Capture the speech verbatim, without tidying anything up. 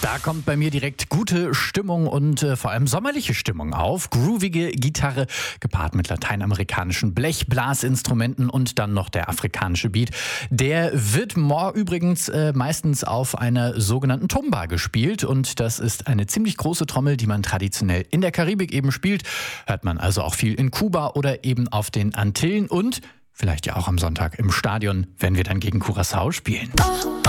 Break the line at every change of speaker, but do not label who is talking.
Da kommt bei mir direkt gute Stimmung und äh, vor allem sommerliche Stimmung auf. Groovige Gitarre gepaart mit lateinamerikanischen Blechblasinstrumenten und dann noch der afrikanische Beat. Der wird mor- übrigens äh, meistens auf einer sogenannten Tumba gespielt und das ist eine ziemlich große Trommel, die man traditionell in der Karibik eben spielt. Hört man also auch viel in Kuba oder eben auf den Antillen und vielleicht ja auch am Sonntag im Stadion, wenn wir dann gegen Curaçao spielen.
Oh.